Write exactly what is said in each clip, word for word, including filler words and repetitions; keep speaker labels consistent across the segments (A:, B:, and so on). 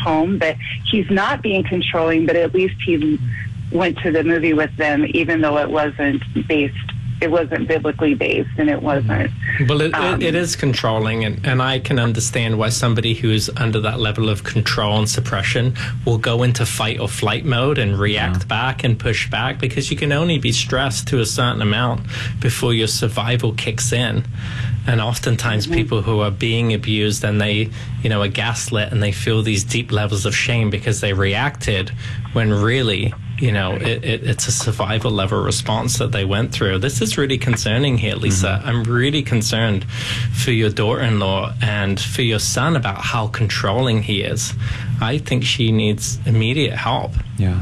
A: home, that he's not being controlling, but at least he went to the movie with them, even though it wasn't based, it wasn't biblically based, and it wasn't.
B: Well, it,
A: um,
B: it, it is controlling, and, and I can understand why somebody who's under that level of control and suppression will go into fight or flight mode and react yeah. back and push back, because you can only be stressed to a certain amount before your survival kicks in. And oftentimes mm-hmm. people who are being abused, and they, you know, are gaslit, and they feel these deep levels of shame because they reacted when really, you know, it, it, it's a survival level response that they went through. This is really concerning here, Lisa. Mm-hmm. I'm really concerned for your daughter-in-law and for your son about how controlling he is. I think she needs immediate help.
C: Yeah.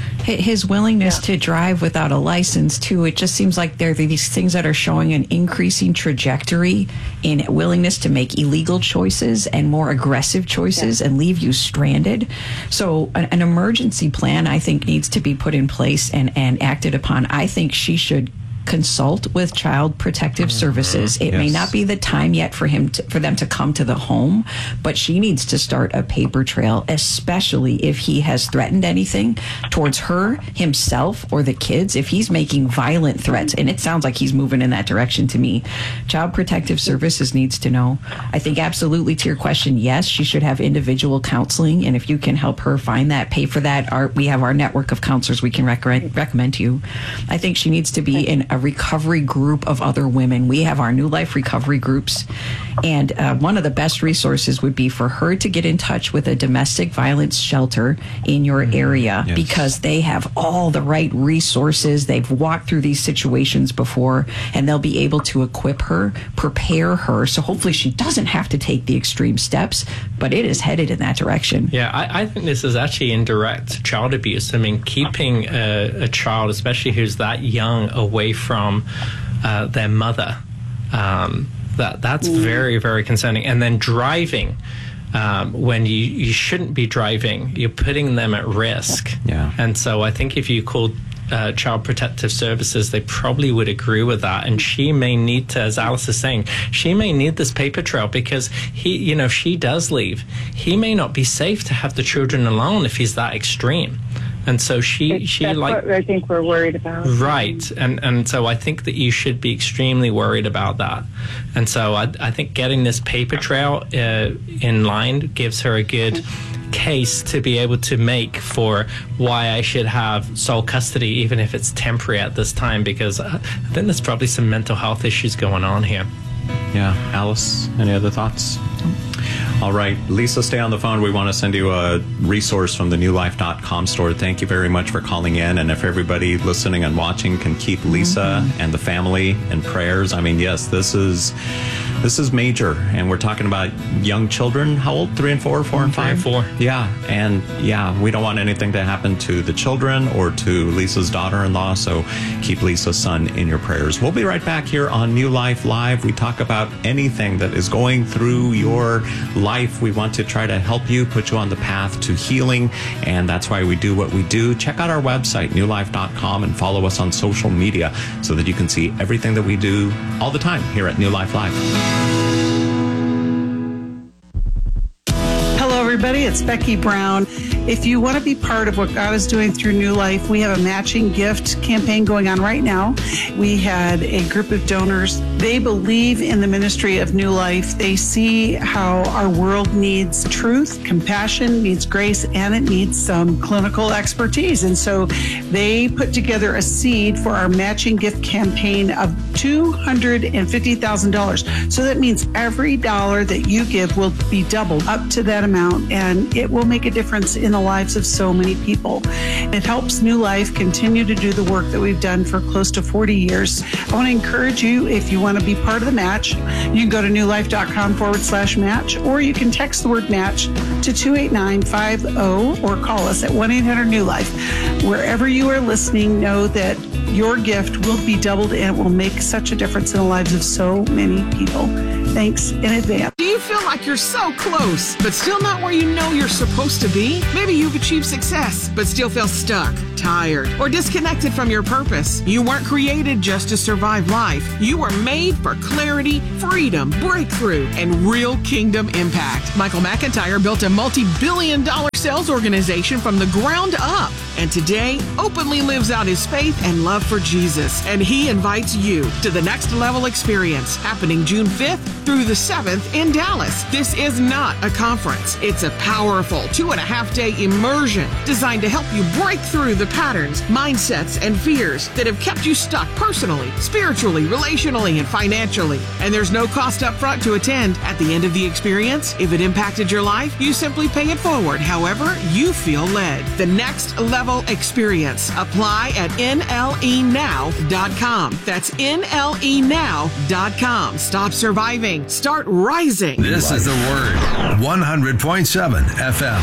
D: His willingness
A: yeah.
D: to drive without a license, too, it just seems like there are these things that are showing an increasing trajectory in willingness to make illegal choices and more aggressive choices yeah. and leave you stranded. So an, an emergency plan, I think, needs to be put in place and, and acted upon. I think she should consult with Child Protective Services. It yes. may not be the time yet for him to, for them to come to the home, but she needs to start a paper trail, especially if he has threatened anything towards her, himself, or the kids. If he's making violent threats, and it sounds like he's moving in that direction to me, Child Protective Services needs to know. I think absolutely to your question, yes, she should have individual counseling, and if you can help her find that, pay for that, our, we have our network of counselors we can recommend, recommend to you. I think she needs to be in a recovery group of other women. We have our New Life recovery groups, and uh, one of the best resources would be for her to get in touch with a domestic violence shelter in your mm, area yes. because they have all the right resources. They've walked through these situations before, and they'll be able to equip her, prepare her, so hopefully she doesn't have to take the extreme steps, but it is headed in that direction.
B: Yeah, I, I think this is actually indirect child abuse. I mean, keeping a, a child, especially who's that young, away from from uh, their mother, um, that that's very, very concerning. And then driving um, when you, you shouldn't be driving, you're putting them at risk.
C: Yeah.
B: And so I think if you called uh, Child Protective Services, they probably would agree with that. And she may need to, as Alice is saying, she may need this paper trail, because he, you know, if she does leave, he may not be safe to have the children alone if he's that extreme. And so she,
A: it's,
B: she
A: that's
B: like,
A: what I think we're worried about.
B: Right. And and so I think that you should be extremely worried about that. And so I, I think getting this paper trail uh, in line gives her a good case to be able to make for why I should have sole custody, even if it's temporary at this time, because I think there's probably some mental health issues going on here.
C: Yeah. Alice, any other thoughts? All right, Lisa, stay on the phone. We want to send you a resource from the new life dot com store. Thank you very much for calling in. And if everybody listening and watching can keep Lisa mm-hmm. and the family in prayers, I mean, yes, this is this is major. And we're talking about young children. How old? Three and four, four and five?
B: Three and four.
C: Yeah, and yeah, we don't want anything to happen to the children or to Lisa's daughter-in-law, so keep Lisa's son in your prayers. We'll be right back here on New Life Live. We talk about anything that is going through your life. We want to try to help you, put you on the path to healing, and that's why we do what we do. Check out our website, new life dot com, and follow us on social media so that you can see everything that we do all the time here at New Life Live.
E: Hello, everybody. It's Becky Brown. If you want to be part of what God is doing through New Life, we have a matching gift campaign going on right now. We had a group of donors. They believe in the ministry of New Life. They see how our world needs truth, compassion, needs grace, and it needs some clinical expertise. And so they put together a seed for our matching gift campaign of two hundred fifty thousand dollars. So that means every dollar that you give will be doubled up to that amount, and it will make a difference in the lives of so many people. It helps New Life continue to do the work that we've done for close to forty years. I want to encourage you, if you want to be part of the match, you can go to new life dot com forward slash match, or you can text the word match to two eight nine five zero or call us at one eight hundred new life. Wherever you are listening, know that your gift will be doubled and it will make such a difference in the lives of so many people. Thanks in advance.
F: Do you feel like you're so close, but still not where you know you're supposed to be? Maybe you've achieved success, but still feel stuck. tired, or disconnected from your purpose. You weren't created just to survive life. You were made for clarity, freedom, breakthrough, and real kingdom impact. Michael McIntyre built a multi-billion dollar sales organization from the ground up, and today openly lives out his faith and love for Jesus. And he invites you to the Next Level Experience, happening June fifth through the seventh in Dallas. This is not a conference. It's a powerful two and a half day immersion designed to help you break through the patterns, mindsets, and fears that have kept you stuck personally, spiritually, relationally, and financially. And there's no cost up front to attend. At the end of the experience, if it impacted your life, you simply pay it forward however you feel led. The Next Level Experience. Apply at N L E now dot com. That's N L E now dot com. Stop surviving. Start rising.
G: This is The Word. one hundred point seven F M.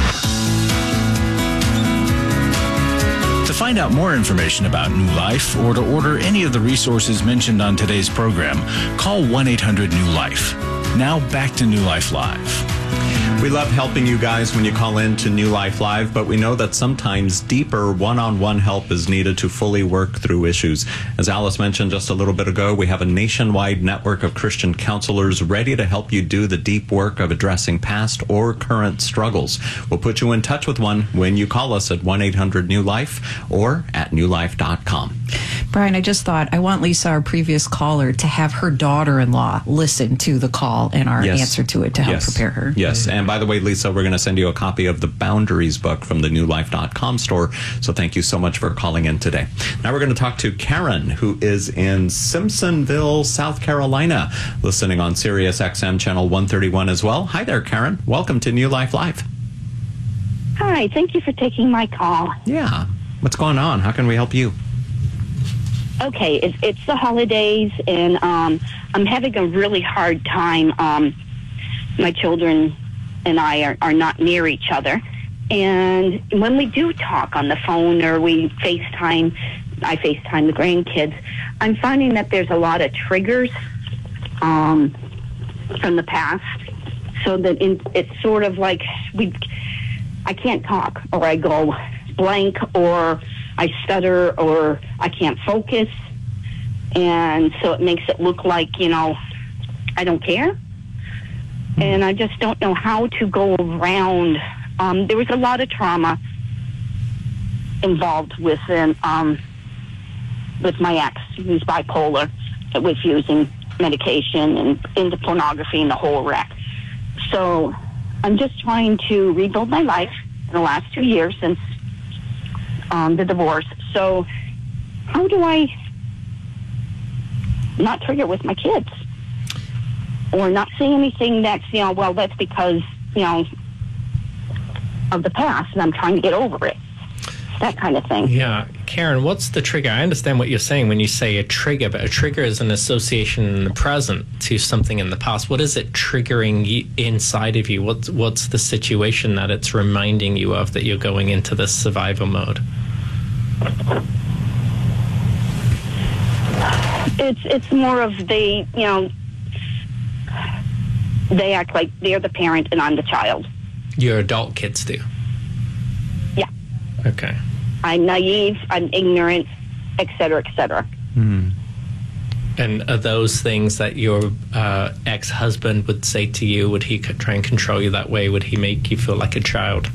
H: To find out more information about New Life or to order any of the resources mentioned on today's program, call one eight hundred new life. Now back to New Life Live.
C: We love helping you guys when you call in to New Life Live, but we know that sometimes deeper one-on-one help is needed to fully work through issues. As Alice mentioned just a little bit ago, we have a nationwide network of Christian counselors ready to help you do the deep work of addressing past or current struggles. We'll put you in touch with one when you call us at one eight hundred new life or at new life dot com.
D: Brian, I just thought I want Lisa, our previous caller, to have her daughter-in-law listen to the call and our
C: Yes.
D: answer to it to help
C: Yes.
D: prepare her.
C: Yes, and by the way, Lisa, we're going to send you a copy of the Boundaries book from the new life dot com store. So thank you so much for calling in today. Now we're going to talk to Karen, who is in Simpsonville, South Carolina, listening on Sirius X M channel one thirty-one as well. Hi there, Karen. Welcome to New Life Live.
I: Hi, thank you for taking my call.
C: Yeah. What's going on? How can we help you?
I: Okay, it's, it's the holidays, and um, I'm having a really hard time. Um, my children and I are, are not near each other. And when we do talk on the phone or we FaceTime, I FaceTime the grandkids, I'm finding that there's a lot of triggers um, from the past. So that in, it's sort of like we, I can't talk, or I go blank, or I stutter, or I can't focus. And so it makes it look like, you know, I don't care. And I just don't know how to go around. Um, there was a lot of trauma involved with um, with my ex, who's bipolar, with using medication and into pornography and the whole wreck. So I'm just trying to rebuild my life in the last two years since um, the divorce. So how do I not trigger with my kids? Or not see anything that's, you know, well, that's because, you know, of the past, and I'm trying to get over it. That kind of thing.
B: Yeah. Karen, what's the trigger? I understand what you're saying when you say a trigger, but a trigger is an association in the present to something in the past. What is it triggering y- inside of you? What's, what's the situation that it's reminding you of that you're going into this survival mode?
I: It's it's more of they, you know, they act like they're the parent and I'm the child.
B: Your adult kids do?
I: Yeah.
B: Okay.
I: I'm naive, I'm ignorant, et cetera, et cetera.
C: Mm.
B: And are those things that your uh, ex-husband would say to you? Would he c- try and control you that way? Would he make you feel like a child?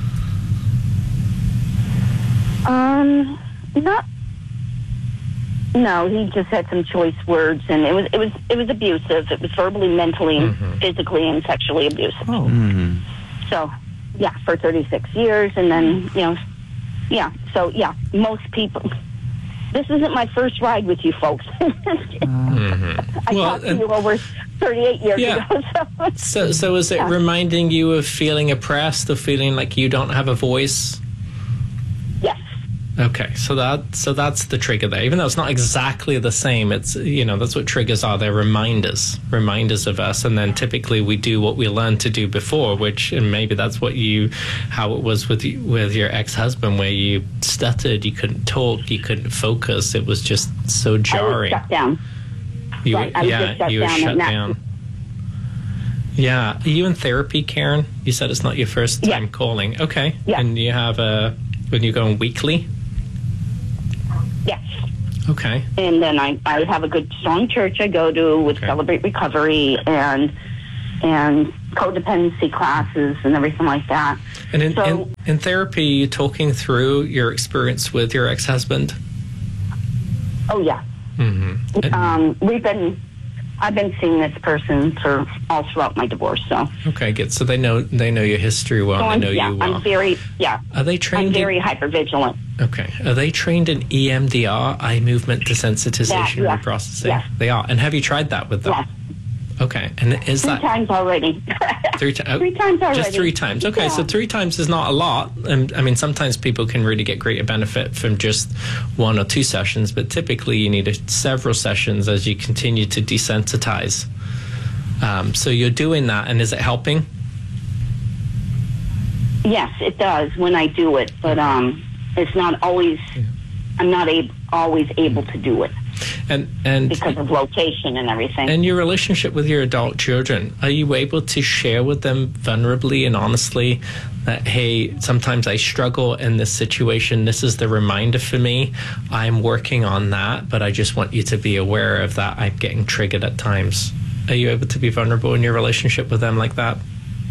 I: Um, not. No, he just had some choice words, and it was it was it was abusive. It was verbally, mentally,
B: Mm-hmm.
I: physically, and sexually abusive.
B: Oh.
C: Mm.
I: So, yeah, for thirty-six years, and then you know, yeah. So yeah, most people. This isn't my first ride with you folks.
B: Mm-hmm.
I: I
B: Well,
I: talked to
B: and-
I: you over thirty-eight years
B: Yeah.
I: ago. So.
B: So, so is it
I: Yeah.
B: reminding you of feeling oppressed, or feeling like you don't have a voice?
I: Yes.
B: Okay, so that so that's the trigger there. Even though it's not exactly the same, it's, you know, that's what triggers are. They're reminders, reminders of us. And then typically we do what we learned to do before, which, and maybe that's what you, how it was with you, with your ex-husband, where you stuttered, you couldn't talk, you couldn't focus. It was just so jarring.
I: I was shut down.
B: You,
I: Right, I was
B: yeah,
I: just shut
B: you were
I: down
B: shut
I: and that-
B: down. Yeah. Are you in therapy, Karen? You said it's not your first time
I: Yeah.
B: calling. Okay.
I: Yeah.
B: And you have a, when you're going weekly?
I: Yes.
B: Okay.
I: And then I, I have a good, strong church I go to with
B: Okay.
I: Celebrate Recovery and and codependency classes and everything like that.
B: And in,
I: So-
B: in, in therapy, you talking through your experience with your ex-husband?
I: Oh, yeah.
B: Mm-hmm.
I: Um, we've been, I've been seeing this person for all throughout my divorce. So,
B: Okay, good. So they know they know your history well.
I: so
B: and
I: I'm,
B: they know
I: yeah,
B: you well.
I: I'm very, yeah.
B: Are they
I: I'm
B: trained?
I: very
B: in,
I: hypervigilant.
B: okay. Are they trained in E M D R, eye movement desensitization
I: That, yeah.
B: reprocessing?
I: Yes.
B: They are. And have you tried that with them?
I: Yes.
B: Okay. And is
I: Three
B: that
I: times already.
B: three, ti- oh,
I: Three times already.
B: Just three times. Okay,
I: Yeah.
B: so three times is not a lot. And I mean, sometimes people can really get greater benefit from just one or two sessions, but typically you need a, several sessions as you continue to desensitize. Um, so you're doing that, and is it helping?
I: Yes, it does when I do it, but um, it's not always. I'm not ab- always able to do it
B: And and
I: because of location and everything.
B: and your relationship with your adult children, are you able to share with them vulnerably and honestly that, hey, sometimes I struggle in this situation. This is the reminder for me. I'm working on that, but I just want you to be aware of that. I'm getting triggered at times. Are you able to be vulnerable in your relationship with them like that?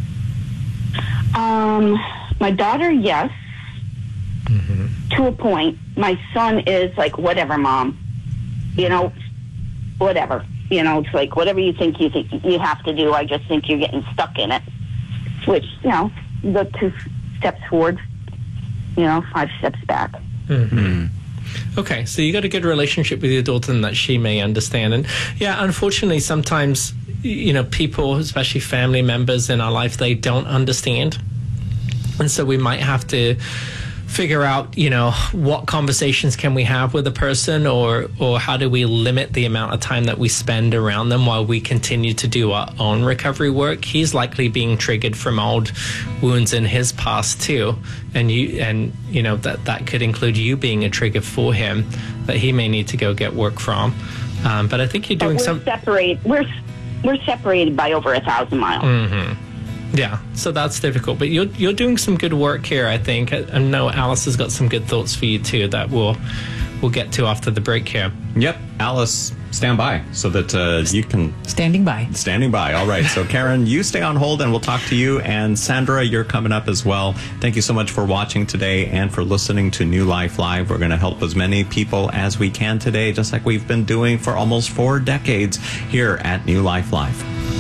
I: Um, my daughter, yes,
B: Mm-hmm.
I: to a point. My son is like, whatever, mom. You know, whatever. You know, it's like whatever you think you think you have to do. I just think you're getting stuck in it. Which, you know, the two steps forward, you know, five steps back.
B: Mm-hmm. Okay, so you got a good relationship with your daughter and that she may understand. And yeah, unfortunately, sometimes, you know, people, especially family members in our life, they don't understand. And so we might have to figure out, you know, what conversations can we have with a person, or or how do we limit the amount of time that we spend around them while we continue to do our own recovery work. He's likely being triggered from old wounds in his past too, and you and you know that that could include you being a trigger for him that he may need to go get work from. Um, but I think you're
I: But
B: doing
I: we're
B: some.
I: separate. We're we're separated by over a thousand miles.
B: Mm-hmm. Yeah, so that's difficult, but you're you're doing some good work here, I think. I, I know Alice has got some good thoughts for you too that we'll we'll get to after the break here.
C: Yep, Alice, stand by so that uh, you can...
D: Standing by.
C: Standing by. All right. So, Karen, you stay on hold and we'll talk to you. And Sandra, you're coming up as well. Thank you so much for watching today and for listening to New Life Live. We're going to help as many people as we can today, just like we've been doing for almost four decades here at New Life Live.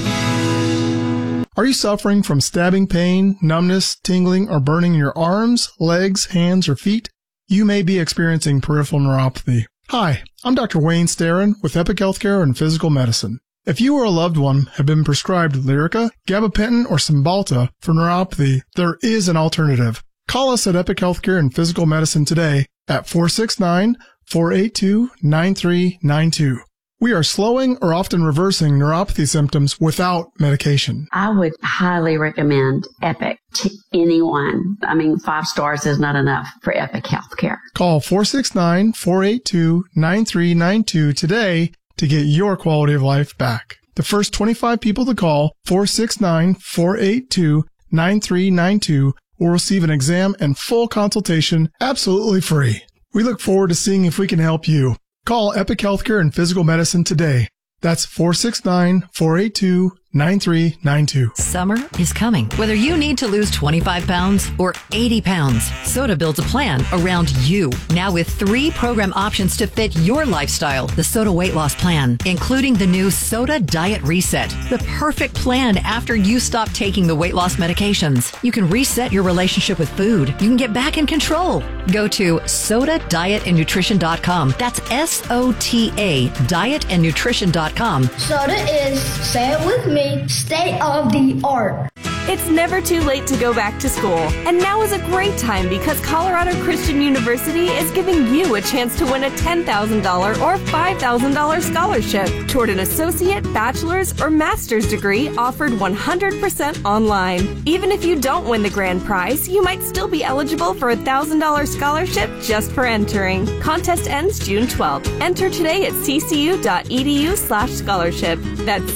J: Are you suffering from stabbing pain, numbness, tingling, or burning in your arms, legs, hands, or feet? You may be experiencing peripheral neuropathy. Hi, I'm Doctor Wayne Starrin with Epic Healthcare and Physical Medicine. If you or a loved one have been prescribed Lyrica, gabapentin, or Cymbalta for neuropathy, there is an alternative. Call us at Epic Healthcare and Physical Medicine today at four six nine, four eight two, nine three nine two. We are slowing or often reversing neuropathy symptoms without medication.
K: I would highly recommend Epic to anyone. I mean, five stars is not enough for Epic Healthcare.
J: Call four six nine, four eight two, nine three nine two today to get your quality of life back. The first twenty-five people to call four six nine, four eight two, nine three nine two will receive an exam and full consultation absolutely free. We look forward to seeing if we can help you. Call Epic Healthcare and Physical Medicine today. That's four six nine, four eight two, nine three nine two.
L: Summer is coming. Whether you need to lose twenty-five pounds or eighty pounds, SOTA builds a plan around you. Now with three program options to fit your lifestyle. The SOTA Weight Loss Plan, including the new SOTA Diet Reset, the perfect plan after you stop taking the weight loss medications. You can reset your relationship with food. You can get back in control. Go to soda diet and nutrition dot com. That's S O T A, diet and nutrition dot com.
M: SOTA is, say it with me, state of the art.
N: It's never too late to go back to school. And now is a great time because Colorado Christian University is giving you a chance to win a ten thousand dollars or five thousand dollars scholarship toward an associate, bachelor's, or master's degree offered one hundred percent online. Even if you don't win the grand prize, you might still be eligible for a one thousand dollars scholarship just for entering. Contest ends June twelfth. Enter today at ccu.edu slash scholarship. That's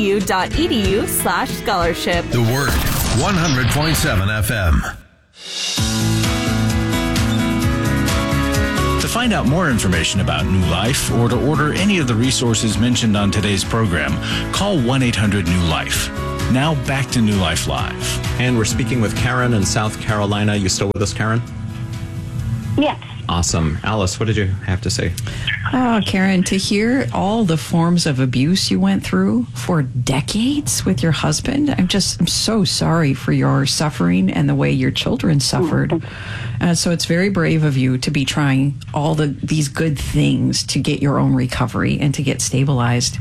N: ccu.edu slash scholarship.
G: The Word, one hundred point seven F M.
H: To find find out more information about New Life or to order any of the resources mentioned on today's program, call one eight hundred new life. Now back to New Life Live.
C: And we're speaking with Karen in South Carolina. You still with us, Karen?
I: Yes.
C: Awesome. Alice, what did you have to say?
D: Oh, Karen, to hear all the forms of abuse you went through for decades with your husband, I'm just, I'm so sorry for your suffering and the way your children suffered. Uh, so it's very brave of you to be trying all the these good things to get your own recovery and to get stabilized.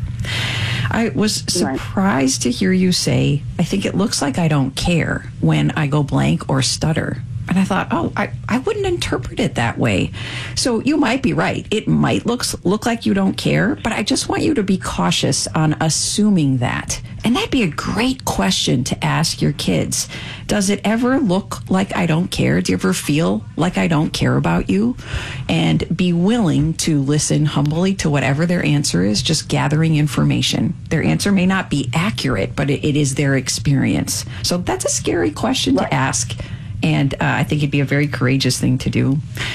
D: I was surprised to hear you say, I think it looks like I don't care when I go blank or stutter. And I thought, oh, I, I wouldn't interpret it that way. So you might be right. It might looks, look like you don't care, but I just want you to be cautious on assuming that. And that'd be a great question to ask your kids. Does it ever look like I don't care? Do you ever feel like I don't care about you? And be willing to listen humbly to whatever their answer is, just gathering information. Their answer may not be accurate, but it, it is their experience. So that's a scary question to ask. And uh, I think it'd be a very courageous thing to do.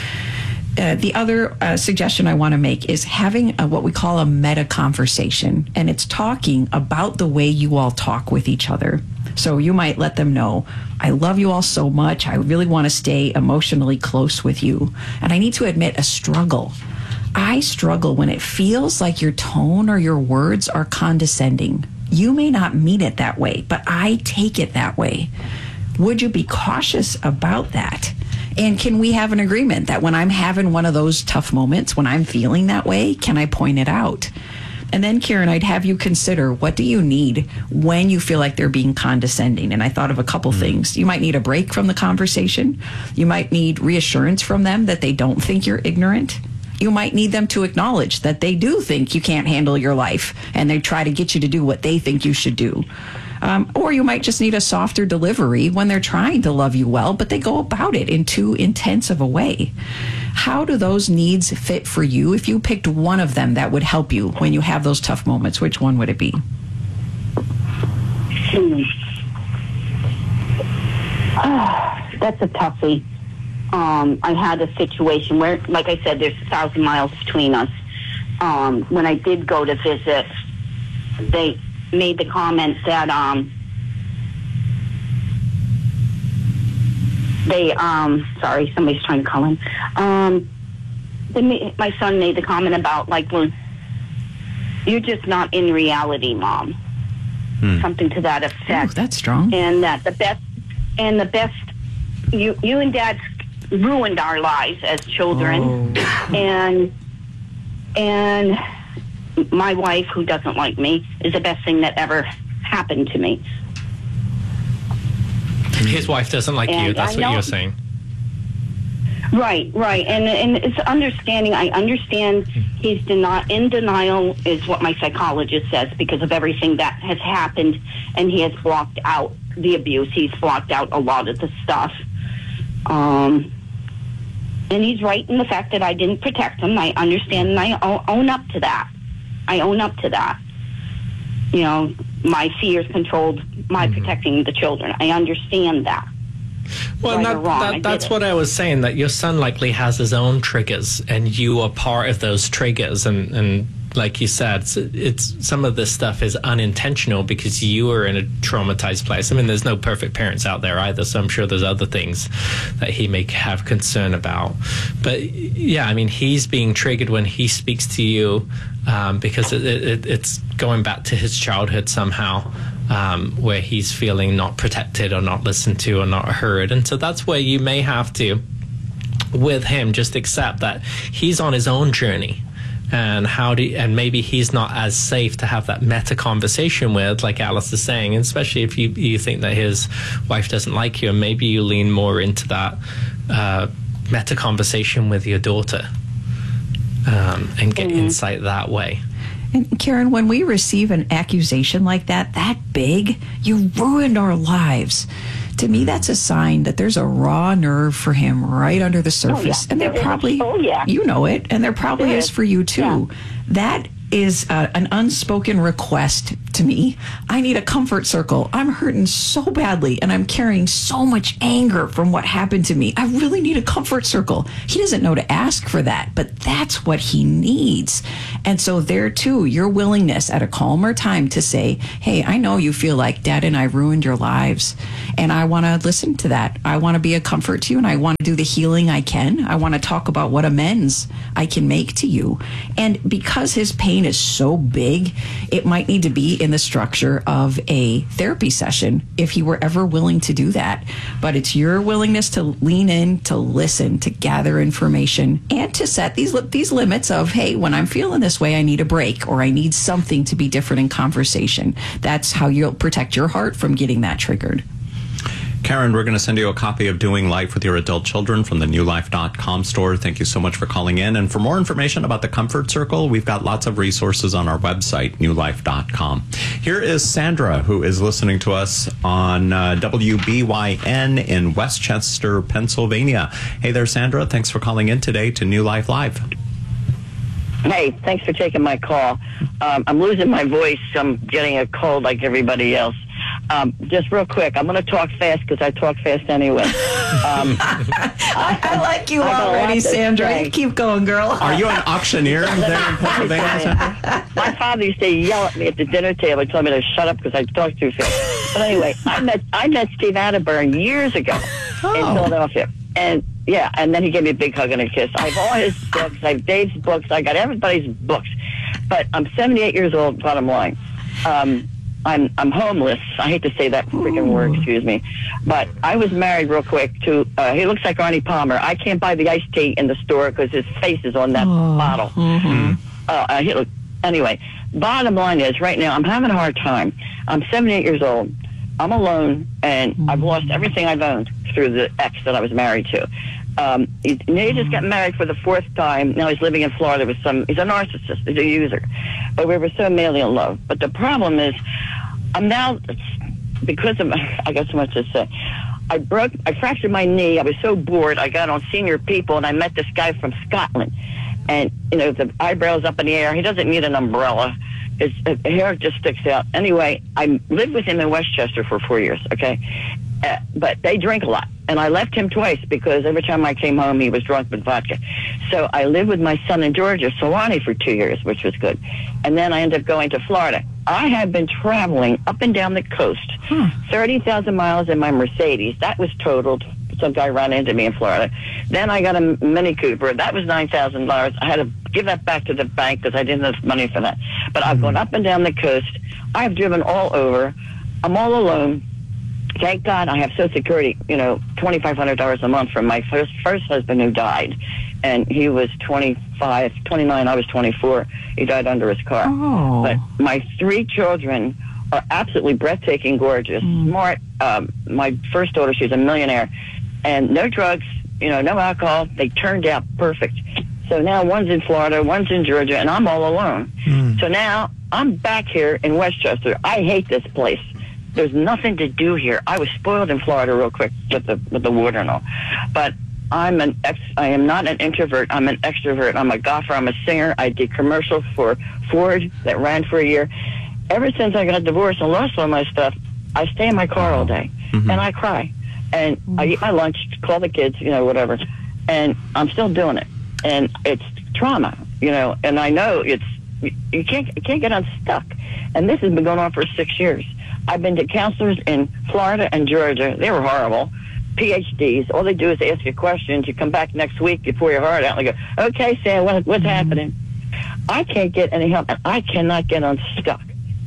D: Uh, the other uh, suggestion I want to make is having a, what we call a meta conversation. And it's talking about the way you all talk with each other. So you might let them know, I love you all so much. I really want to stay emotionally close with you. And I need to admit a struggle. I struggle when it feels like your tone or your words are condescending. You may not mean it that way, but I take it that way. Would you be cautious about that? And can we have an agreement that when I'm having one of those tough moments, when I'm feeling that way, can I point it out? And then, Karen, I'd have you consider, what do you need when you feel like they're being condescending? And I thought of a couple mm. things. You might need a break from the conversation. You might need reassurance from them that they don't think you're ignorant. You might need them to acknowledge that they do think you can't handle your life and they try to get you to do what they think you should do. Um, or you might just need a softer delivery when they're trying to love you well, but they go about it in too intense of a way. How do those needs fit for you? If you picked one of them that would help you when you have those tough moments, which one would it be?
I: Hmm. Oh, that's a toughie. Um, I had a situation where, like I said, there's a thousand miles between us. Um, when I did go to visit, they made the comment that um, they, um, sorry, somebody's trying to call in. Um, they made, my son made the comment about, like, well, you're just not in reality, Mom. Hmm. Something to that effect.
D: Oh, that's strong.
I: And that the best, and the best, you, you and Dad ruined our lives as children. Oh. And, and, my wife, who doesn't like me, is the best thing that ever happened to me.
B: His wife doesn't like and you. That's I what know, you're saying.
I: Right, right. And and it's understanding. I understand he's deni- in denial is what my psychologist says because of everything that has happened, and he has blocked out the abuse. He's blocked out a lot of the stuff. Um, and he's right in the fact that I didn't protect him. I understand, and I own up to that. I own up to that. You know, my fears controlled my mm-hmm. protecting the children. I understand that.
B: Well,
I: right
B: that, that, that's what I was saying, that your son likely has his own triggers, and you are part of those triggers. And, and like you said, it's, it's some of this stuff is unintentional because you are in a traumatized place. I mean, there's no perfect parents out there either, so I'm sure there's other things that he may have concern about. But yeah, I mean, he's being triggered when he speaks to you um, because it, it, it's going back to his childhood somehow. Um, where he's feeling not protected or not listened to or not heard. And so that's where you may have to, with him, just accept that he's on his own journey. And how do you, and maybe he's not as safe to have that meta conversation with, like Alice is saying, and especially if you, you think that his wife doesn't like you, and maybe you lean more into that uh, meta conversation with your daughter um, and get mm-hmm. insight that way.
D: And Karen, when we receive an accusation like that, that big, you ruined our lives. To me, that's a sign that there's a raw nerve for him right under the surface.
I: Oh, yeah.
D: And there
I: there
D: probably,
I: oh, yeah.
D: you know it, and there probably
I: there
D: is for you too.
I: Yeah.
D: That is uh, an unspoken request to me. I need a comfort circle. I'm hurting so badly and I'm carrying so much anger from what happened to me. I really need a comfort circle. He doesn't know to ask for that, but that's what he needs. And so there too, your willingness at a calmer time to say, hey, I know you feel like Dad and I ruined your lives, and I want to listen to that. I want to be a comfort to you, and I want to do the healing I can. I want to talk about what amends I can make to you. And because his pain is so big, it might need to be in the structure of a therapy session if he were ever willing to do that. But it's your willingness to lean in, to listen, to gather information, and to set these these limits of, hey, when I'm feeling this way, I need a break, or I need something to be different in conversation. That's how you'll protect your heart from getting that triggered.
C: Karen, we're going to send you a copy of Doing Life with Your Adult Children from the new life dot com store. Thank you so much for calling in. And for more information about the Comfort Circle, we've got lots of resources on our website, new life dot com. Here is Sandra, who is listening to us on uh, W B Y N in Westchester, Pennsylvania. Hey there, Sandra. Thanks for calling in today to New Life Live.
O: Hey, thanks for taking my call. Um, I'm losing my voice. I'm getting a cold like everybody else. Um, just real quick, I'm going to talk fast because I talk fast anyway. Um,
D: I, I like you
O: I
D: already, Sandra. You keep going, girl.
C: Are you an auctioneer there in Pennsylvania?
O: My father used to yell at me at the dinner table and tell me to shut up because I talk too fast. But anyway, I met I met Steve Atterburn years ago oh. in Philadelphia. And yeah, and then he gave me a big hug and a kiss. I have all his books. I have Dave's books. I got everybody's books. But I'm seventy-eight years old, bottom line. Um, I'm I'm homeless. I hate to say that freaking word, excuse me. But I was married real quick to, uh, he looks like Arnie Palmer. I can't buy the iced tea in the store because his face is on that oh. bottle. Mm-hmm. Uh, uh, he look, anyway, bottom line is, right now, I'm having a hard time. I'm seventy-eight years old. I'm alone, and mm-hmm. I've lost everything I've owned through the ex that I was married to. Um, he, he just got married for the fourth time. Now he's living in Florida with some, he's a narcissist, he's a user. But we were so madly in love. But the problem is, I'm now, because of, I got so much to say. I broke, I fractured my knee. I was so bored. I got on Senior People, and I met this guy from Scotland. And, you know, the eyebrows up in the air. He doesn't need an umbrella. His, his hair just sticks out. Anyway, I lived with him in Westchester for four years, okay? Uh, but they drink a lot. And I left him twice because every time I came home, he was drunk with vodka. So I lived with my son in Georgia, Sewanee, for two years, which was good. And then I ended up going to Florida. I have been traveling up and down the coast, hmm. thirty thousand miles in my Mercedes. That was totaled. Some guy ran into me in Florida. Then I got a Mini Cooper. That was nine thousand dollars. I had to give that back to the bank because I didn't have money for that. But I've gone up and down the coast. I've driven all over. I'm all alone. Thank God I have Social Security, you know, twenty-five hundred dollars a month from my first first husband who died. And he was twenty-five, twenty-nine, I was twenty-four. He died under his car.
D: Oh.
O: But my three children are absolutely breathtaking, gorgeous, mm. smart. Um, my first daughter, she's a millionaire. And no drugs, you know, no alcohol. They turned out perfect. So now one's in Florida, one's in Georgia, and I'm all alone. Mm. So now I'm back here in Westchester. I hate this place. There's nothing to do here. I was spoiled in Florida real quick with the with the water and all. But I'm an ex, I am not an introvert. I'm an extrovert. I'm a golfer. I'm a singer. I did commercials for Ford that ran for a year. Ever since I got divorced and lost all my stuff, I stay in my car all day. Mm-hmm. And I cry. And I eat my lunch, call the kids, you know, whatever. And I'm still doing it. And it's trauma, you know. And I know it's, you can't, you can't get unstuck. And this has been going on for six years. I've been to counselors in Florida and Georgia. They were horrible. P H Ds. All they do is ask you questions. You come back next week, you pour your heart out, and they go, okay, Sam, what, what's mm-hmm. happening? I can't get any help, and I cannot get unstuck.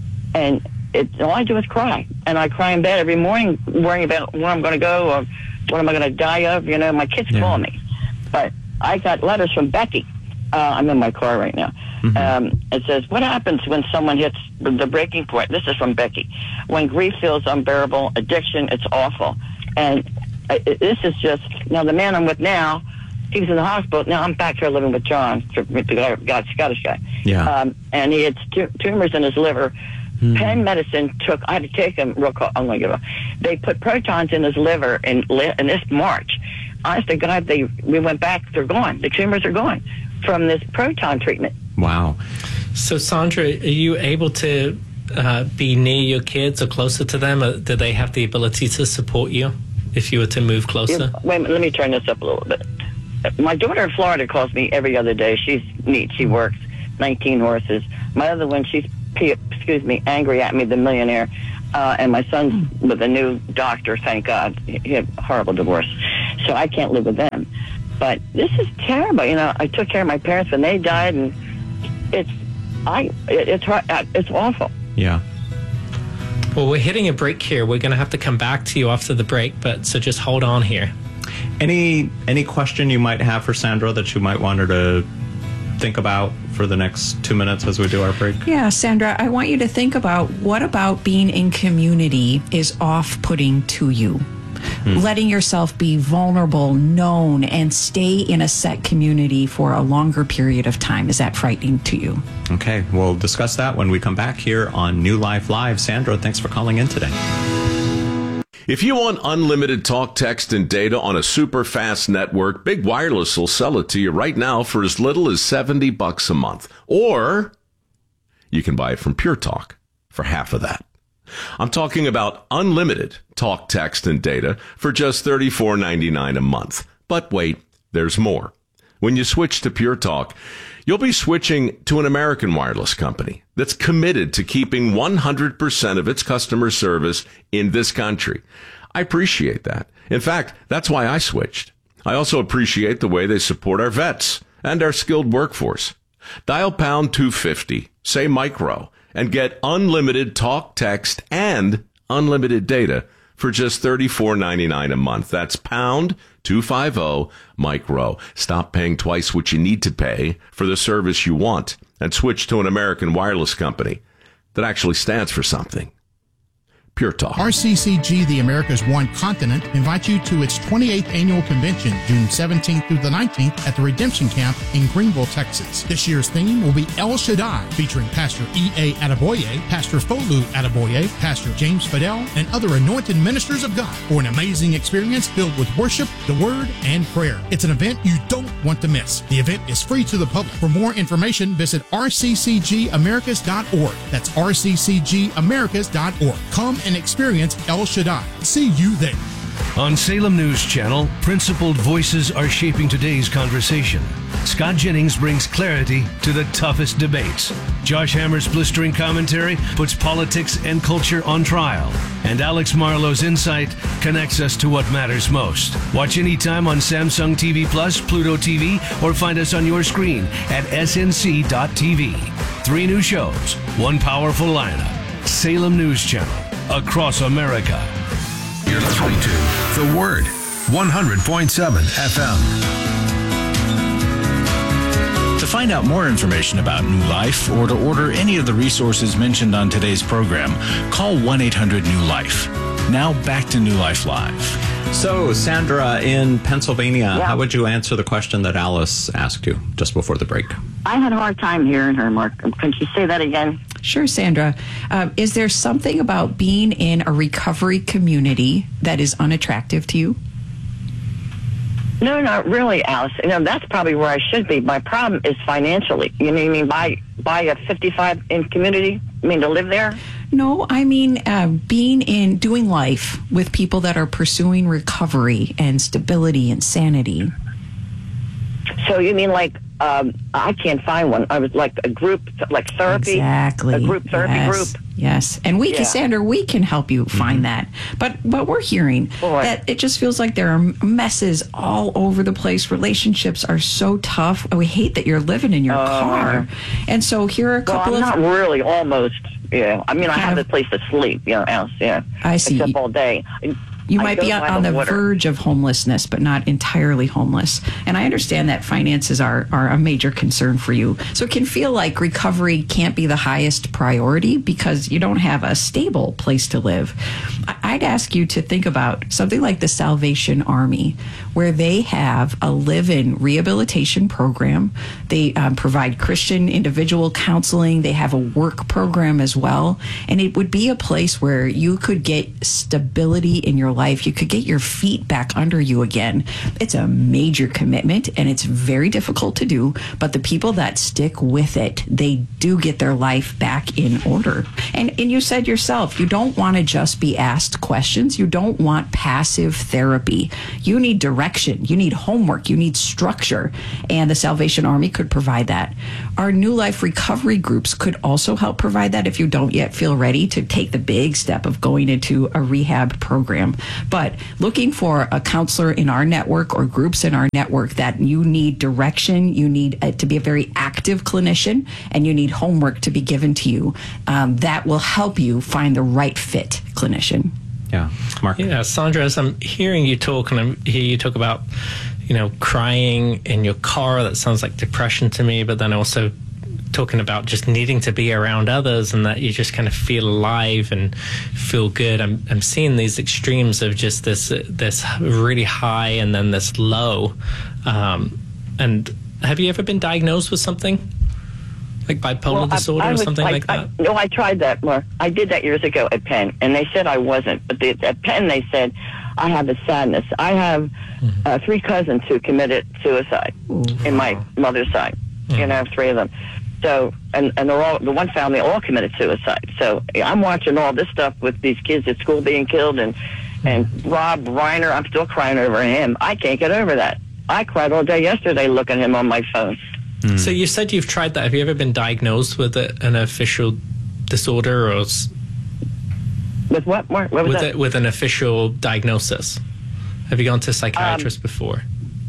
O: And it, all I do is cry. And I cry in bed every morning, worrying about where I'm going to go or what am I going to die of. You know, my kids yeah. call me. But I got letters from Becky. Uh, I'm in my car right now. Mm-hmm. Um, it says, what happens when someone hits the breaking point? This is from Becky. When grief feels unbearable, addiction, it's awful. And uh, this is just, now the man I'm with now, he was in the hospital. Now I'm back here living with John, the guy, Scottish guy. Yeah. Um, and he had t- tumors in his liver. Mm. Penn Medicine took, I had to take him real quick. I'm going to give up. They put protons in his liver in, in this March. Honest to God, they, we went back, they're gone. The tumors are gone from this proton treatment.
C: Wow.
B: So, Sandra, are you able to uh, be near your kids or closer to them? Or do they have the ability to support you if you were to move closer?
O: Yeah, wait a minute, let me turn this up a little bit. My daughter in Florida calls me every other day. She's neat. She works nineteen horses. My other one, she's, excuse me, angry at me, the millionaire. Uh, and my son's with a new doctor, thank God. He had a horrible divorce. So I can't live with them. But this is terrible. You know, I took care of my parents when they died, and it's, I, it, it's, it's awful.
C: Yeah.
B: Well, we're hitting a break here. We're going to have to come back to you after the break, but so just hold on here.
C: Any any question you might have for Sandra that you might want her to think about for the next two minutes as we do our break?
D: Yeah, Sandra, I want you to think about what about being in community is off-putting to you. Hmm. Letting yourself be vulnerable, known, and stay in a set community for a longer period of time. Is that frightening to you?
C: Okay, we'll discuss that when we come back here on New Life Live. Sandra, thanks for calling in today.
P: If you want unlimited talk, text, and data on a super fast network, Big Wireless will sell it to you right now for as little as seventy bucks a month. Or you can buy it from Pure Talk for half of that. I'm talking about unlimited talk, text, and data for just thirty-four ninety-nine a month. But wait, there's more. When you switch to Pure Talk, you'll be switching to an American wireless company that's committed to keeping one hundred percent of its customer service in this country. I appreciate that. In fact, that's why I switched. I also appreciate the way they support our vets and our skilled workforce. Dial pound two fifty, say micro, and get unlimited talk, text, and unlimited data for just thirty-four ninety-nine a month. That's pound two fifty micro. Stop paying twice what you need to pay for the service you want and switch to an American wireless company that actually stands for something. Pure Talk.
Q: R C C G, the America's One Continent, invites you to its twenty-eighth annual convention, June seventeenth through the nineteenth at the Redemption Camp in Greenville, Texas. This year's theme will be El Shaddai, featuring Pastor E A Adeboye, Pastor Folu Adeboye, Pastor James Fidel, and other anointed ministers of God for an amazing experience filled with worship, the Word, and prayer. It's an event you don't want to miss. The event is free to the public. For more information, visit r c c g americas dot org. That's r c c g americas dot org. Come and experience El Shaddai. See you there.
R: On Salem News Channel, principled voices are shaping today's conversation. Scott Jennings brings clarity to the toughest debates. Josh Hammer's blistering commentary puts politics and culture on trial. And Alex Marlowe's insight connects us to what matters most. Watch anytime on Samsung T V Plus, Pluto T V, or find us on your screen at s n c dot t v. Three new shows, one powerful lineup. Salem News Channel. Across America.
G: You're listening to The Word, one hundred point seven F M.
H: To find out more information about New Life or to order any of the resources mentioned on today's program, call one eight hundred new life. Now back to New Life Live.
C: So, Sandra, in Pennsylvania,
O: Yeah.
C: how would you answer the question that Alice asked you just before the break?
O: I had a hard time hearing her, Mark. Can you say that again?
D: Sure, Sandra. Um, is there something about being in a recovery community that is unattractive to you?
O: No, not really, Alice. You know, that's probably where I should be. My problem is financially. You know what I mean? Buy, buy a fifty-five in community? I mean, to live there?
D: No, I mean uh, being in, doing life with people that are pursuing recovery and stability and sanity.
O: So you mean like, um, I can't find one. I was like a group, like therapy?
D: Exactly.
O: A group therapy
D: yes.
O: group?
D: Yes. And we
O: Yeah.
D: can, Sandra, we can help you find that. But but we're hearing
O: Boy.
D: that it just feels like there are messes all over the place. Relationships are so tough. We hate that you're living in your
O: Oh,
D: car. And so here are a
O: Well,
D: couple
O: I'm
D: of...
O: not really, almost. Yeah. I mean, I
D: Kind
O: have
D: of-
O: a place to sleep, you know, Alice, yeah.
D: I see.
O: Except all day.
D: You
O: I
D: might
O: go
D: be on,
O: by
D: on the
O: water.
D: verge of homelessness, but not entirely homeless. And I understand that finances are, are a major concern for you. So it can feel like recovery can't be the highest priority because you don't have a stable place to live. I- I'd ask you to think about something like the Salvation Army, where they have a live-in rehabilitation program. They um, provide Christian individual counseling. They have a work program as well. And it would be a place where you could get stability in your life, you could get your feet back under you again. It's a major commitment and it's very difficult to do, but the people that stick with it, they do get their life back in order. And, and you said yourself, you don't want to just be asked questions. You don't want passive therapy. You need direction. You need homework. You need structure. And the Salvation Army could provide that. Our New Life recovery groups could also help provide that if you don't yet feel ready to take the big step of going into a rehab program. But looking for a counselor in our network or groups in our network that you need direction, you need uh, to be a very active clinician, and you need homework to be given to you, um, that will help you find the right fit clinician.
C: Yeah, Mark.
B: Yeah, Sandra, as I'm hearing you talk, and I hear you talk about, you know, crying in your car, that sounds like depression to me, but then also talking about just needing to be around others and that you just kind of feel alive and feel good. I'm I'm seeing these extremes of just this uh, this really high and then this low. Um, and have you ever been diagnosed with something? Like bipolar
O: well,
B: disorder
O: I, I
B: or
O: was,
B: something
O: I,
B: like that?
O: I, no, I tried that more. I did that years ago at Penn, and they said I wasn't. But they, at Penn, they said I have a sadness. I have mm-hmm. uh, three cousins who committed suicide mm-hmm. in my mother's side. Mm-hmm. You know, three of them. So, and, and they're all, the one family all committed suicide. So I'm watching all this stuff with these kids at school being killed, and, and Rob Reiner, I'm still crying over him. I can't get over that. I cried all day yesterday looking at him on my phone.
B: Mm. So you said you've tried that. Have you ever been diagnosed with a, an official disorder or s-
O: with what? What was
B: with
O: that?
B: A, with an official diagnosis? Have you gone to a psychiatrist
O: um,
B: before?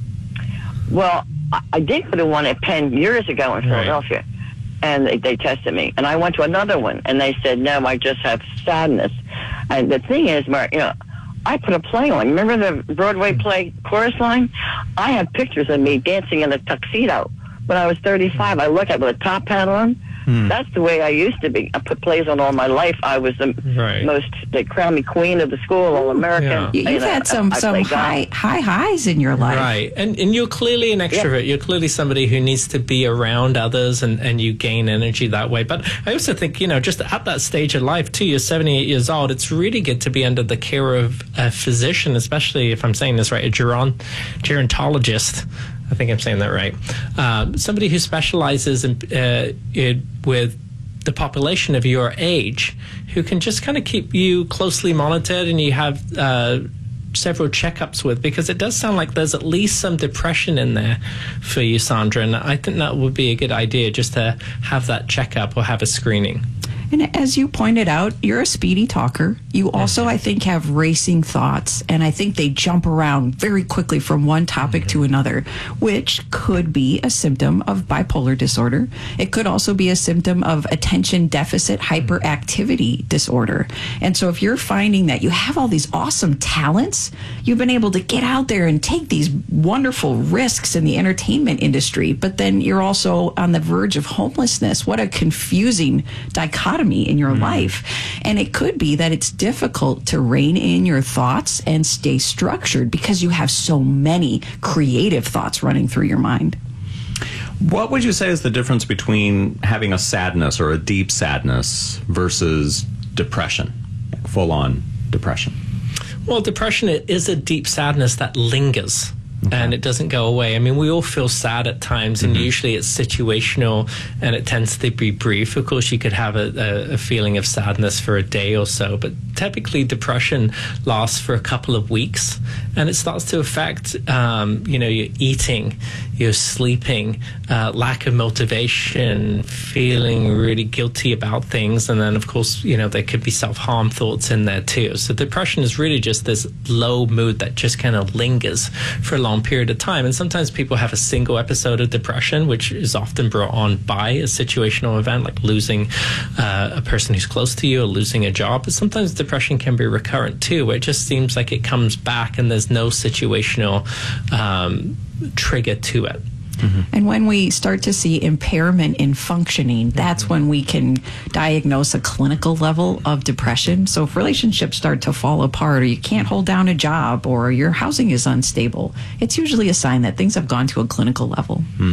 O: Well, I, I did go to one at Penn years ago in Philadelphia, right. and they, they tested me. And I went to another one, and they said, no, I just have sadness. And the thing is, Mark, you know, I put a play on. Remember the Broadway play Chorus Line? I have pictures of me dancing in a tuxedo. When I was thirty-five, I look at with a top hat on. Hmm. That's the way I used to be. I put plays on all my life. I was the right. most, they crowned me queen of the school, all American.
D: Yeah. You, you've
O: and
D: had
O: I,
D: some,
O: I, I
D: some high, high highs in your life.
B: Right. And and you're clearly an extrovert. Yeah. You're clearly somebody who needs to be around others, and, and you gain energy that way. But I also think, you know, just at that stage of life, too, you're seventy-eight years old, it's really good to be under the care of a physician, especially if I'm saying this right, a geron- gerontologist. I think I'm saying that right. Um, somebody who specializes in, uh, in, with the population of your age, who can just kind of keep you closely monitored and you have uh, several checkups with, because it does sound like there's at least some depression in there for you, Sandra. And I think that would be a good idea, just to have that checkup or have a screening.
D: And as you pointed out, you're a speedy talker. You also, I think, have racing thoughts, and I think they jump around very quickly from one topic to another, which could be a symptom of bipolar disorder. It could also be a symptom of attention deficit hyperactivity disorder. And so if you're finding that you have all these awesome talents, you've been able to get out there and take these wonderful risks in the entertainment industry, but then you're also on the verge of homelessness. What a confusing dichotomy in your mm. life. And it could be that it's difficult to rein in your thoughts and stay structured because you have so many creative thoughts running through your mind.
C: What would you say is the difference between having a sadness or a deep sadness versus depression, like full-on depression?
B: Well, depression is a deep sadness that lingers. Okay. And it doesn't go away. I mean, we all feel sad at times, and mm-hmm. usually it's situational, and it tends to be brief. Of course, you could have a, a, a feeling of sadness for a day or so, but typically depression lasts for a couple of weeks, and it starts to affect, um, you know, your eating, your sleeping, uh, lack of motivation, feeling really guilty about things, and then, of course, you know, there could be self-harm thoughts in there too. So depression is really just this low mood that just kind of lingers for a long period of time. And sometimes people have a single episode of depression, which is often brought on by a situational event like losing uh, a person who's close to you or losing a job. But sometimes depression can be recurrent too, where it just seems like it comes back and there's no situational um, trigger to it.
D: Mm-hmm. And when we start to see impairment in functioning, that's when we can diagnose a clinical level of depression. So if relationships start to fall apart, or you can't hold down a job, or your housing is unstable, it's usually a sign that things have gone to a clinical level.
C: Mm.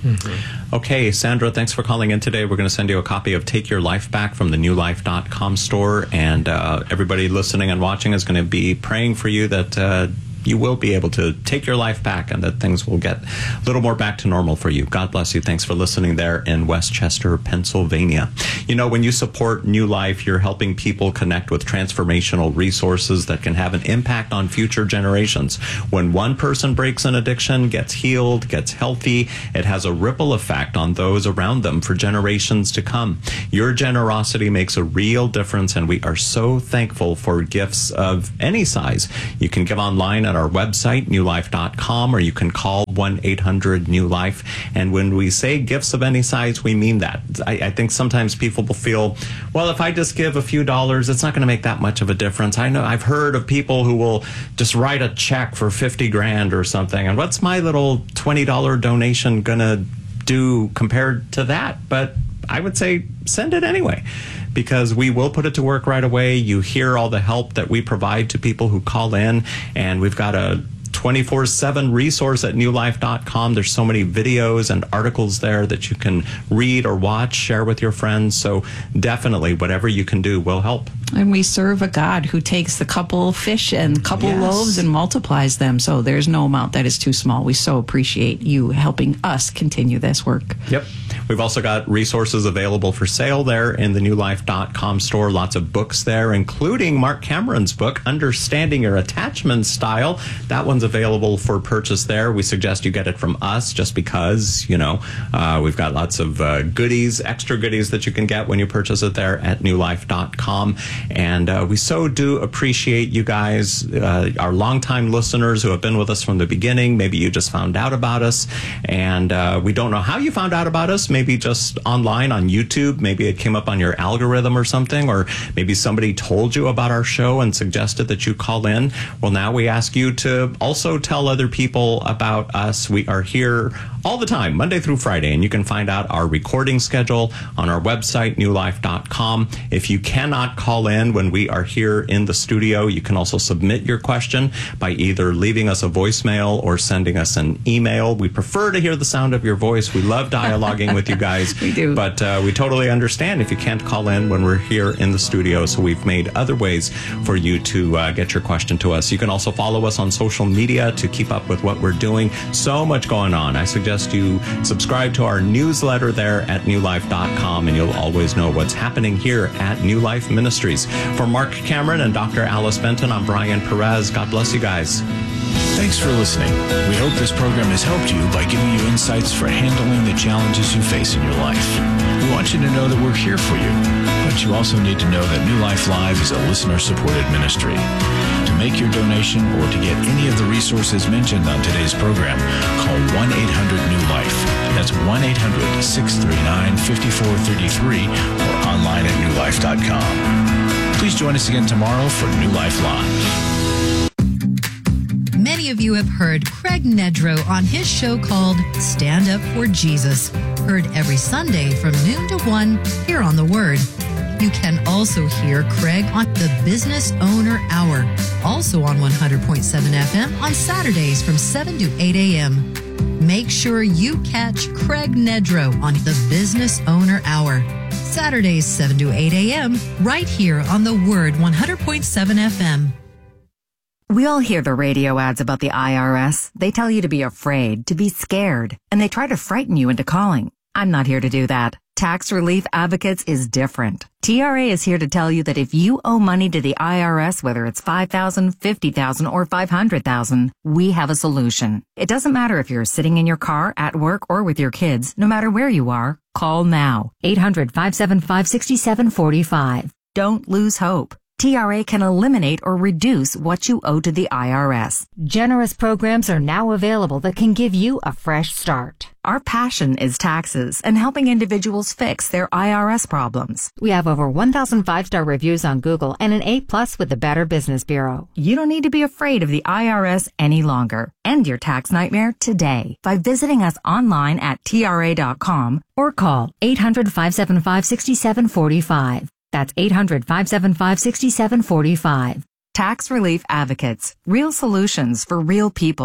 C: Mm-hmm. Okay, Sandra, thanks for calling in today. We're going to send you a copy of Take Your Life Back from the new life dot com store. And uh, everybody listening and watching is going to be praying for you that uh, you will be able to take your life back and that things will get a little more back to normal for you. God bless you. Thanks for listening there in Westchester, Pennsylvania. You know, when you support New Life, you're helping people connect with transformational resources that can have an impact on future generations. When one person breaks an addiction, gets healed, gets healthy, it has a ripple effect on those around them for generations to come. Your generosity makes a real difference, and we are so thankful for gifts of any size. You can give online at our website, new life dot com, or you can call one eight hundred new life. And when we say gifts of any size, we mean that. I, I think sometimes people will feel, well, if I just give a few dollars, it's not going to make that much of a difference. I know I've heard of people who will just write a check for fifty grand or something. And what's my little twenty dollar donation going to do compared to that? But I would say send it anyway, because we will put it to work right away. You hear all the help that we provide to people who call in, and we've got a twenty-four seven resource at new life dot com. There's so many videos and articles there that you can read or watch, share with your friends. So definitely whatever you can do will help.
D: And we serve a God who takes the couple fish and couple
C: Yes.
D: loaves and multiplies them. So there's no amount that is too small. We so appreciate you helping us continue this work.
C: Yep. We've also got resources available for sale there in the new life dot com store. Lots of books there, including Mark Cameron's book, Understanding Your Attachment Style. That one's available for purchase there. We suggest you get it from us just because, you know, uh, we've got lots of uh, goodies, extra goodies that you can get when you purchase it there at new life dot com. And uh, we so do appreciate you guys, uh, our longtime listeners who have been with us from the beginning. Maybe you just found out about us, and uh, we don't know how you found out about us. Maybe just online on YouTube. Maybe it came up on your algorithm or something, or maybe somebody told you about our show and suggested that you call in. Well, now we ask you to also tell other people about us. We are here all the time, Monday through Friday, and you can find out our recording schedule on our website, new life dot com. If you cannot call in when we are here in the studio, you can also submit your question by either leaving us a voicemail or sending us an email. We prefer to hear the sound of your voice. We love dialoguing with you guys.
D: We do.
C: But uh, we totally understand if you can't call in when we're here in the studio, so we've made other ways for you to uh, get your question to us. You can also follow us on social media to keep up with what we're doing. So much going on. I suggest you subscribe to our newsletter there at new life dot com, and you'll always know what's happening here at New Life Ministries. For Mark Cameron and Doctor Alice Benton, I'm Brian Perez. God bless you guys.
H: Thanks for listening. We hope this program has helped you by giving you insights for handling the challenges you face in your life. We want you to know that we're here for you, but you also need to know that New Life Live is a listener-supported ministry. To make your donation or to get any of the resources mentioned on today's program, call one eight hundred new life. That's one eight hundred, six three nine, five four three three or online at new life dot com. Please join us again tomorrow for New Life Live.
L: Many of you have heard Craig Nedrow on his show called Stand Up for Jesus, heard every Sunday from noon to one here on The Word. You can also hear Craig on the Business Owner Hour, also on one hundred point seven F M on Saturdays from seven to eight a.m. Make sure you catch Craig Nedrow on the Business Owner Hour, Saturdays seven to eight a.m. right here on The Word one hundred point seven F M.
S: We all hear the radio ads about the I R S. They tell you to be afraid, to be scared, and they try to frighten you into calling. I'm not here to do that. Tax Relief Advocates is different. T R A is here to tell you that if you owe money to the I R S, whether it's five thousand dollars, fifty thousand dollars, or five hundred thousand dollars, we have a solution. It doesn't matter if you're sitting in your car, at work, or with your kids. No matter where you are, call now. eight hundred, five seven five, six seven four five. Don't lose hope. T R A can eliminate or reduce what you owe to the I R S.
T: Generous programs are now available that can give you a fresh start.
S: Our passion is taxes and helping individuals fix their I R S problems.
T: We have over one thousand five-star reviews on Google and an A plus with the Better Business Bureau.
S: You don't need to be afraid of the I R S any longer. End your tax nightmare today by visiting us online at T R A dot com or call eight hundred, five seven five, six seven four five. That's eight hundred, five seven five, six seven four five. Tax Relief Advocates. Real solutions for real people.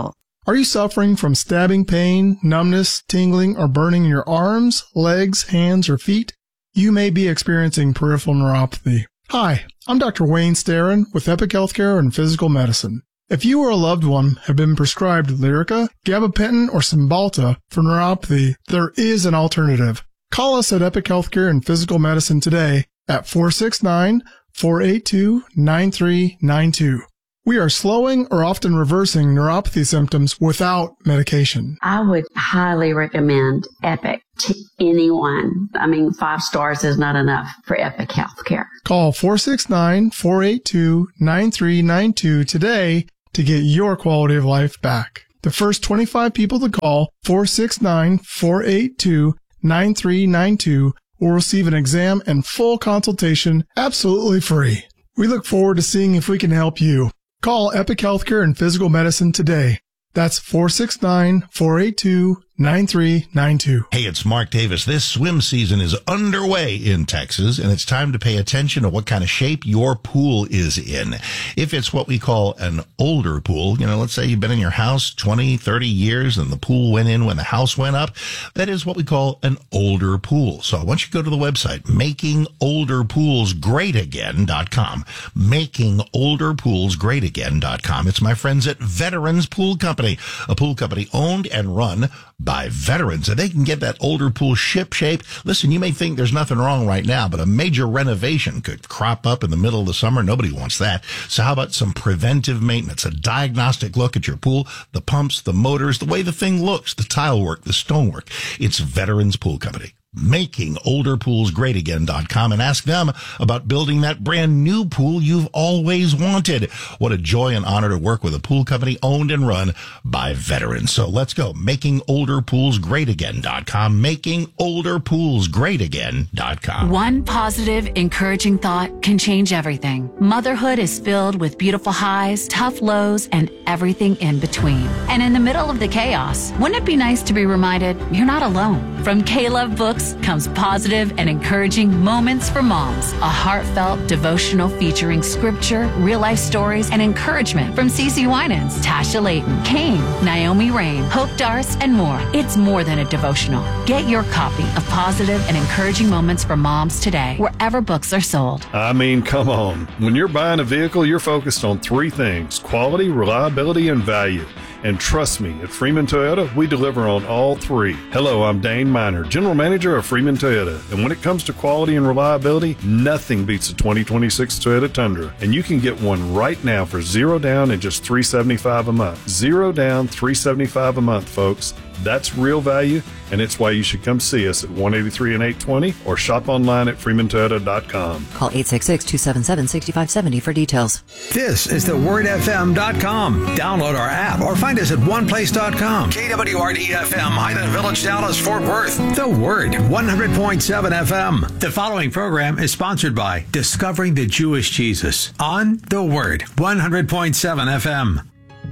J: Are you suffering from stabbing pain, numbness, tingling, or burning in your arms, legs, hands, or feet? You may be experiencing peripheral neuropathy. Hi, I'm Doctor Wayne Starin with Epic Healthcare and Physical Medicine. If you or a loved one have been prescribed Lyrica, gabapentin, or Cymbalta for neuropathy, there is an alternative. Call us at Epic Healthcare and Physical Medicine today at four six nine, four eight two, nine three nine two. We are slowing or often reversing neuropathy symptoms without medication.
K: I would highly recommend Epic to anyone. I mean, five stars is not enough for Epic Healthcare.
J: Call four six nine, four eight two, nine three nine two today to get your quality of life back. The first twenty-five people to call four six nine, four eight two, nine three nine two will receive an exam and full consultation absolutely free. We look forward to seeing if we can help you. Call Epic Healthcare and Physical Medicine today. That's four six nine, four eight two, nine three nine two.
U: Hey, it's Mark Davis. This swim season is underway in Texas, and it's time to pay attention to what kind of shape your pool is in. If it's what we call an older pool, you know, let's say you've been in your house twenty, thirty years and the pool went in when the house went up, that is what we call an older pool. So I want you to go to the website, making older pools great again dot com. making older pools great again dot com. It's my friends at Veterans Pool Company, a pool company owned and run by veterans, and they can get that older pool ship shape. Listen, you may think there's nothing wrong right now, but a major renovation could crop up in the middle of the summer. Nobody wants that. So how about some preventive maintenance, a diagnostic look at your pool, the pumps, the motors, the way the thing looks, the tile work, the stonework. It's Veterans Pool Company. making older pools great again dot com, and ask them about building that brand new pool you've always wanted. What a joy and honor to work with a pool company owned and run by veterans. So let's go. making older pools great again dot com. making older pools great again dot com.
V: One positive, encouraging thought can change everything. Motherhood is filled with beautiful highs, tough lows, and everything in between. And in the middle of the chaos, wouldn't it be nice to be reminded you're not alone? From K-Love Books comes positive and encouraging Moments for Moms, a heartfelt devotional featuring scripture, real-life stories, and encouragement from Cece Winans, Tasha Layton, Kane, Naomi Rain, Hope Darce, and more. It's more than a devotional. Get your copy of Positive and Encouraging Moments for Moms today, wherever books are sold.
W: I mean, come on. When you're buying a vehicle, you're focused on three things: quality, reliability, and value. And trust me, at Freeman Toyota, we deliver on all three. Hello, I'm Dane Miner, General Manager of Freeman Toyota. And when it comes to quality and reliability, nothing beats a twenty twenty-six Toyota Tundra. And you can get one right now for zero down and just three hundred seventy-five dollars a month. Zero down, three hundred seventy-five dollars a month, folks. That's real value, and it's why you should come see us at one eighty-three and eight twenty or shop online at freeman toyota dot com.
L: Call eight six six, two seven seven, six five seven zero for details.
X: This is the word f m dot com. Download our app or find us at one place dot com. K W R D F M, Highland Village, Dallas, Fort Worth. The Word, one hundred point seven F M. The following program is sponsored by Discovering the Jewish Jesus on The Word, one hundred point seven F M.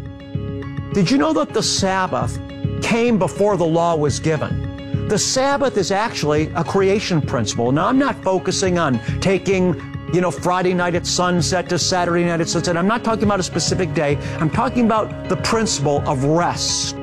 Y: Did you know that the Sabbath came before the law was given? The Sabbath is actually a creation principle. Now, I'm not focusing on taking, you know, Friday night at sunset to Saturday night at sunset. I'm not talking about a specific day. I'm talking about the principle of rest.